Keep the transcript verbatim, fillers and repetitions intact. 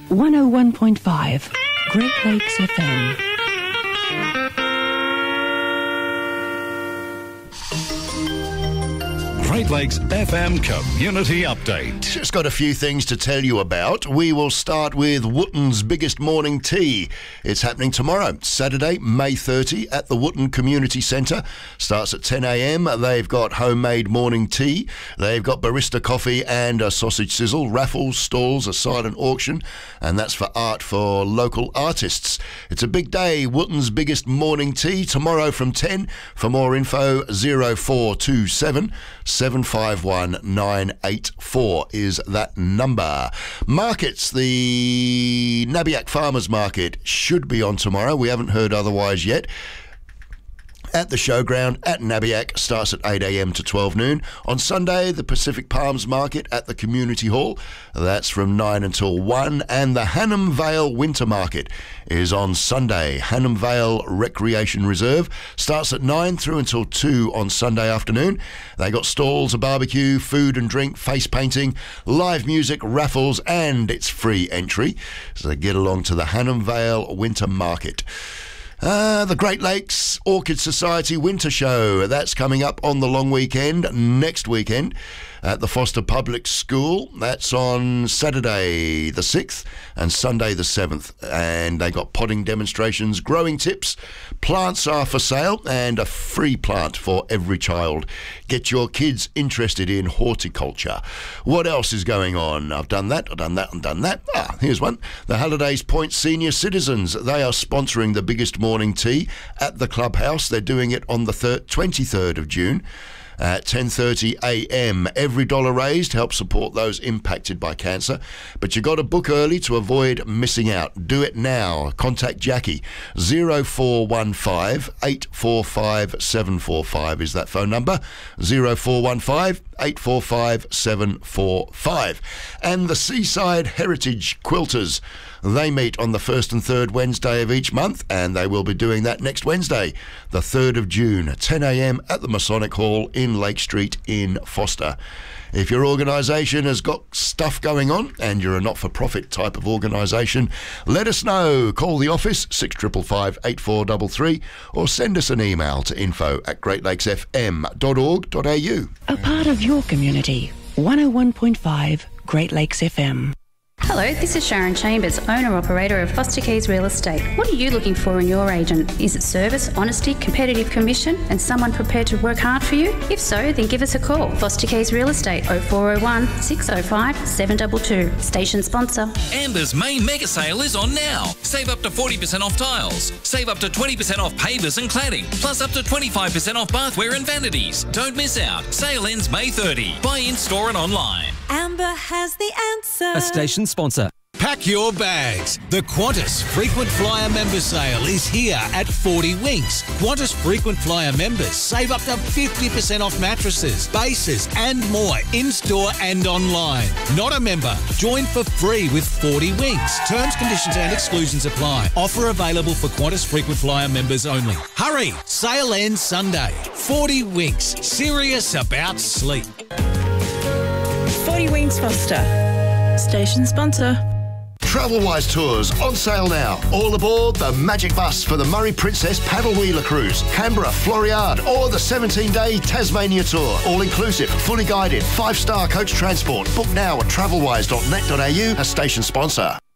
one oh one point five, Great Lakes F M. Great Lakes F M Community Update. Just got a few things to tell you about. We will start with Wootton's biggest morning tea. It's happening tomorrow, Saturday, May thirtieth, at the Wootton Community Centre. Starts at ten a m. They've got homemade morning tea. They've got barista coffee and a sausage sizzle, raffles, stalls, a silent auction, and that's for art for local artists. It's a big day. Wootton's biggest morning tea tomorrow from ten. For more info, oh four two seven, seven five one nine eight four is that number. Markets, the Nabiac Farmers Market should be on tomorrow. We haven't heard otherwise yet. At the showground at Nabiac, starts at eight a m to twelve noon. On Sunday, the Pacific Palms Market at the Community Hall. That's from nine until one. And the Hannam Vale Winter Market is on Sunday. Hannam Vale Recreation Reserve starts at nine through until two on Sunday afternoon. They got stalls, a barbecue, food and drink, face painting, live music, raffles, and it's free entry. So get along to the Hannam Vale Winter Market. Uh, the Great Lakes Orchid Society Winter Show. That's coming up on the long weekend, next weekend, at the Foster Public School. That's on Saturday the sixth and Sunday the seventh. And they got potting demonstrations, growing tips, plants are for sale, and a free plant for every child. Get your kids interested in horticulture. What else is going on? I've done that, I've done that, and done that. Ah, here's one. The Hallidays Point Senior Citizens. They are sponsoring the biggest morning tea at the clubhouse. They're doing it on the twenty-third of June. At ten thirty a m. Every dollar raised helps support those impacted by cancer. But you got to book early to avoid missing out. Do it now. Contact Jackie. oh four one five, eight four five, seven four five is that phone number. oh four one five, eight four five, seven four five. And the Seaside Heritage Quilters. They meet on the first and third Wednesday of each month, and they will be doing that next Wednesday, the third of June, ten a m at the Masonic Hall in Lake Street in Foster. If your organisation has got stuff going on and you're a not-for-profit type of organisation, let us know. Call the office, six five five, eight four three three, or send us an email to info at great lakes f m dot org dot a u. A part of your community, one oh one point five, Great Lakes F M. Hello, this is Sharon Chambers, owner-operator of Foster Keys Real Estate. What are you looking for in your agent? Is it service, honesty, competitive commission, and someone prepared to work hard for you? If so, then give us a call. Foster Keys Real Estate, oh four oh one, six oh five, seven two two. Station sponsor. Amber's main mega sale is on now. Save up to forty percent off tiles. Save up to twenty percent off pavers and cladding. Plus up to twenty-five percent off bathware and vanities. Don't miss out. Sale ends May thirtieth. Buy in store and online. Amber has the answer. A station sponsor. Pack your bags. The Qantas Frequent Flyer Member Sale is here at forty Winks. Qantas Frequent Flyer members save up to fifty percent off mattresses, bases and more in-store and online. Not a member? Join for free with forty Winks. Terms, conditions and exclusions apply. Offer available for Qantas Frequent Flyer members only. Hurry! Sale ends Sunday. forty Winks. Serious about sleep. forty Winks Foster. Station sponsor. Travelwise Tours on sale now. All aboard the Magic Bus for the Murray Princess Paddle Wheeler Cruise, Canberra, Floriade, or the seventeen-day Tasmania Tour. All inclusive, fully guided, five-star coach transport. Book now at travelwise dot net dot a u, a station sponsor.